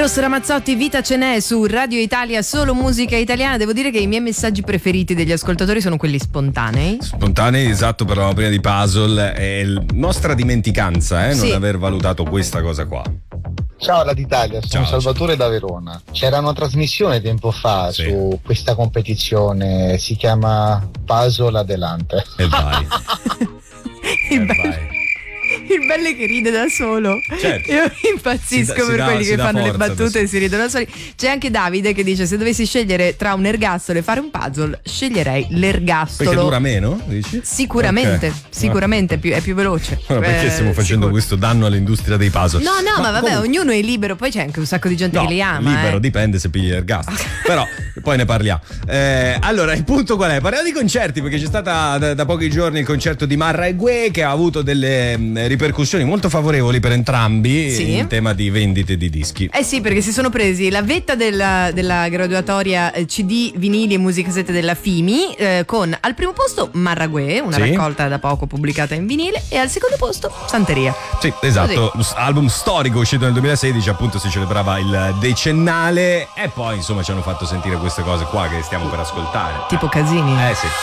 Eros Ramazzotti, Vita ce n'è su Radio Italia, solo musica italiana. Devo dire che i miei messaggi preferiti degli ascoltatori sono quelli spontanei. Spontanei, esatto, parlavamo prima di puzzle. È nostra dimenticanza, non aver valutato questa cosa qua. Ciao Radio Italia, sono Salvatore da Verona. C'era una trasmissione tempo fa su questa competizione, si chiama Puzzle Adelante. E vai. Il bello è che ride da solo. Certo. Io impazzisco per quelli che fanno le battute e si ridono da soli. C'è anche Davide che dice: se dovessi scegliere tra un ergastolo e fare un puzzle, sceglierei l'ergastolo. Perché dura meno, dici? Sicuramente, Okay. sicuramente è più veloce. Perché stiamo facendo questo danno all'industria dei puzzle? No, ma vabbè, ognuno è libero. Poi c'è anche un sacco di gente che li ama. Libero, dipende se pigli l'ergastolo. Però poi ne parliamo. Allora, il punto qual è? Parliamo di concerti, perché c'è stata da pochi giorni il concerto di Marra e Gue, che ha avuto delle ripercussioni molto favorevoli per entrambi in tema di vendite di dischi. Sì, perché si sono presi la vetta della graduatoria CD, vinili e musicasette della FIMI, con al primo posto Marra Gue, una raccolta da poco pubblicata in vinile, e al secondo posto Santeria. Sì, esatto, album storico uscito nel 2016, appunto si celebrava il decennale, e poi insomma ci hanno fatto sentire queste cose qua che stiamo per ascoltare. Tipo Casini. Sì.